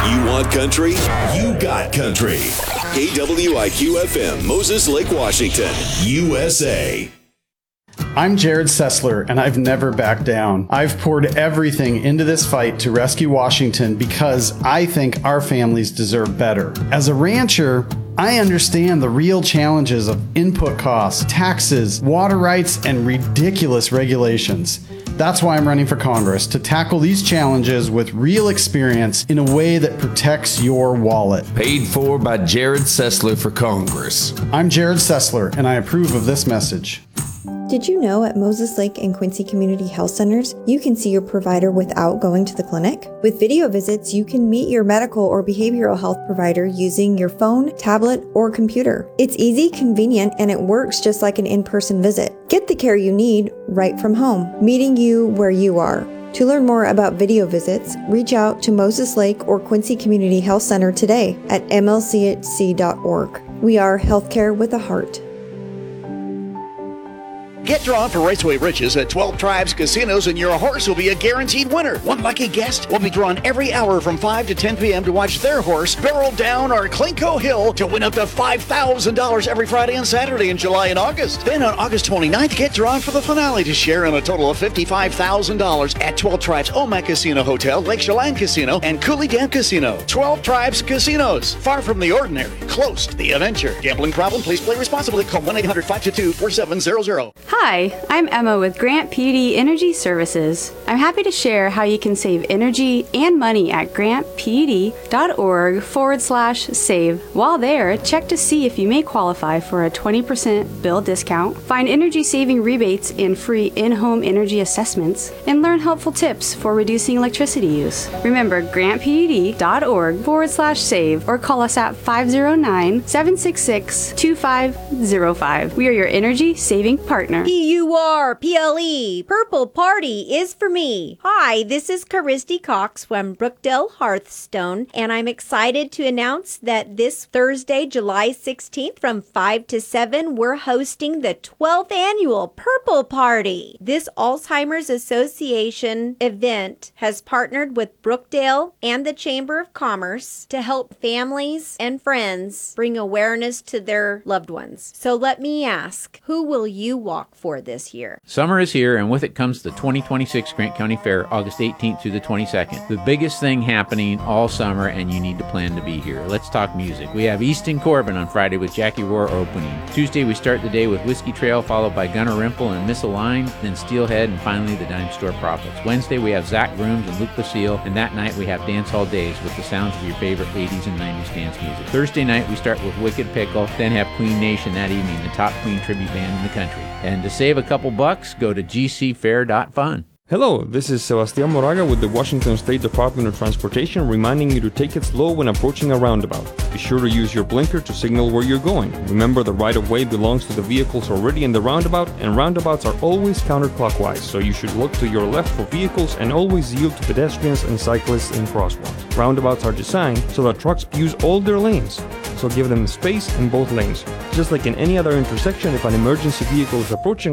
You want country? You got country. KWIQ FM, Moses Lake, Washington, USA. I'm Jared Sessler, and I've never backed down. I've poured everything into this fight to rescue Washington because I think our families deserve better. As a rancher, I understand the real challenges of input costs, taxes, water rights, and ridiculous regulations. That's why I'm running for Congress, to tackle these challenges with real experience in a way that protects your wallet. Paid for by Jared Sessler for Congress. I'm Jared Sessler, and I approve of this message. Did you know at Moses Lake and Quincy Community Health Centers, you can see your provider without going to the clinic? With video visits, you can meet your medical or behavioral health provider using your phone, tablet, or computer. It's easy, convenient, and it works just like an in-person visit. Get the care you need right from home, meeting you where you are. To learn more about video visits, reach out to Moses Lake or Quincy Community Health Center today at mlchc.org. We are healthcare with a heart. Get drawn for Raceway Riches at 12 Tribes Casinos, and your horse will be a guaranteed winner. One lucky guest will be drawn every hour from 5 to 10 p.m. to watch their horse barrel down our Clinco Hill to win up to $5,000 every Friday and Saturday in July and August. Then on August 29th, get drawn for the finale to share in a total of $55,000 at 12 Tribes Omak Casino Hotel, Lake Chelan Casino, and Coulee Dam Casino. 12 Tribes Casinos. Far from the ordinary, close to the adventure. Gambling problem? Please play responsibly. Call 1-800-522-4700. Hi, I'm Emma with Grant PUD Energy Services. I'm happy to share how you can save energy and money at grantpud.org/save. While there, check to see if you may qualify for a 20% bill discount, find energy saving rebates and free in-home energy assessments, and learn helpful tips for reducing electricity use. Remember grantpud.org/save or call us at 509-766-2505. We are your energy saving partner. PURPLE, Purple Party is for me. Hi, this is Caristy Cox from Brookdale Hearthstone, and I'm excited to announce that this Thursday, July 16th from 5 to 7, we're hosting the 12th annual Purple Party. This Alzheimer's Association event has partnered with Brookdale and the Chamber of Commerce to help families and friends bring awareness to their loved ones. So let me ask, who will you walk for this year? Summer is here, and with it comes the 2026 Grant County Fair, August 18th through the 22nd. The biggest thing happening all summer, and you need to plan to be here. Let's talk music. We have Easton Corbin on Friday with Jackie Rohr opening. Tuesday, we start the day with Whiskey Trail, followed by Gunnar Rimple and Misaligned, then Steelhead, and finally the Dime Store Prophets. Wednesday, we have Zach Grooms and Luke Basile, and that night we have Dance Hall Days with the sounds of your favorite 80s and 90s dance music. Thursday night, we start with Wicked Pickle, then have Queen Nation that evening, the top Queen tribute band in the country. And to save a couple bucks, go to gcfair.fun. Hello, this is Sebastian Moraga with the Washington State Department of Transportation reminding you to take it slow when approaching a roundabout. Be sure to use your blinker to signal where you're going. Remember, the right-of-way belongs to the vehicles already in the roundabout, and roundabouts are always counterclockwise, so you should look to your left for vehicles and always yield to pedestrians and cyclists in crosswalks. Roundabouts are designed so that trucks use all their lanes, so give them space in both lanes. Just like in any other intersection, if an emergency vehicle is approaching